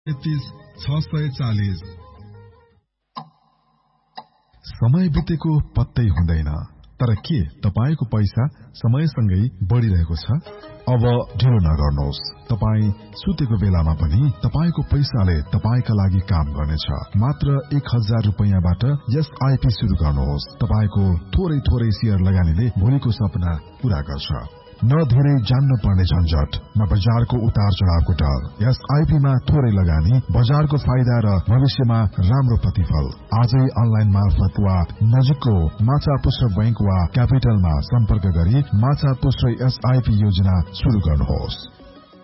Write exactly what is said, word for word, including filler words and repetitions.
तेत्तीस छ सय चालीस। समय बितेको पत्तै हुँदैन, तर के तपाईको पैसा समयसँगै बढिरहेको छ? अब ढिलो नगर्नुहोस्। तपाई सुतेको बेलामा पनि तपाईको पैसाले तपाईका लागि काम गर्नेछ। मात्र एक हजार रुपैयाँबाट एसआईपी शुरू गर्नुहोस्। तपाईको थोरै थोरै शेयर लगानीले भोलिको सपना पूरा गर्छ। न धेरै जान्न पर्ने झन्झट, न बजारको उतार चढावको डर। एसआईपी मा थोरै लगानी, बजारको फाइदा र भविष्यमा राम्रो प्रतिफल। आजै अनलाइन मार्फत वा नजिकको माछा पुष्र बैंक वा क्यापिटलमा सम्पर्क गरी माछा पुष्र एसआईपी योजना शुरू गर्नुहोस्।